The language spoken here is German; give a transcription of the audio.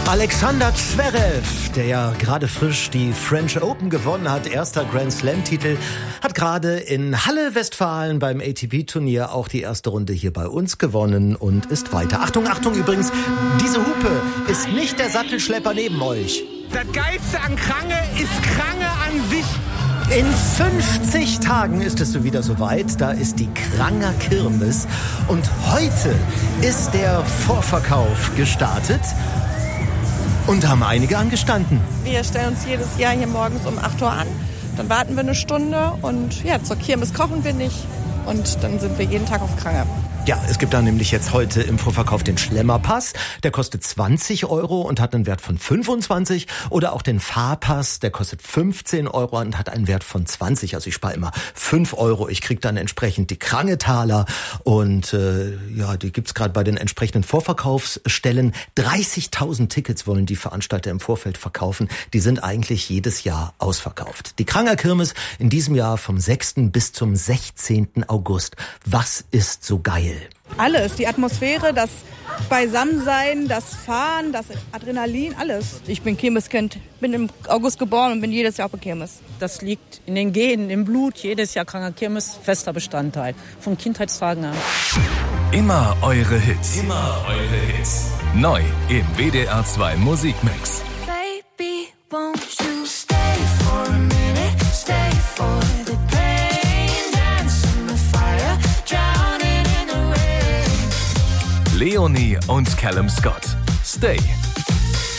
Alexander Zverev, der ja gerade frisch die French Open gewonnen hat, erster Grand Slam-Titel, hat gerade in Halle, Westfalen beim ATP-Turnier auch die erste Runde hier bei uns gewonnen und ist weiter. Achtung, Achtung übrigens, diese Hupe ist nicht der Sattelschlepper neben euch. Das Geilste an Krange ist Krange an sich. In 50 Tagen ist es so wieder soweit. Da ist die Kranger Kirmes. Und heute ist der Vorverkauf gestartet. Und da haben einige angestanden. Wir stellen uns jedes Jahr hier morgens um 8 Uhr an. Dann warten wir eine Stunde und ja, zur Kirmes kochen wir nicht. Und dann sind wir jeden Tag auf Krange. Ja, es gibt da nämlich jetzt heute im Vorverkauf den Schlemmerpass. Der kostet 20 € und hat einen Wert von 25. Oder auch den Fahrpass, der kostet 15 € und hat einen Wert von 20. Also ich spare immer 5 €. Ich kriege dann entsprechend die Krangetaler. Und ja, die gibt's gerade bei den entsprechenden Vorverkaufsstellen. 30.000 Tickets wollen die Veranstalter im Vorfeld verkaufen. Die sind eigentlich jedes Jahr ausverkauft. Die Kranger Kirmes in diesem Jahr vom 6. bis zum 16. August. Was ist so geil? Alles, die Atmosphäre, das Beisammensein, das Fahren, das Adrenalin, alles. Ich bin Kirmeskind, bin im August geboren und bin jedes Jahr auf der Kirmes. Das liegt in den Genen, im Blut, jedes Jahr Kranger Kirmes, fester Bestandteil, von Kindheitstagen an. Immer eure Hits. Immer eure Hits. Neu im WDR 2 Musikmix. Baby, won't you stay for a minute, stay for the pain, dance in the fire, drowning in the rain. Leonie und Callum Scott. Stay.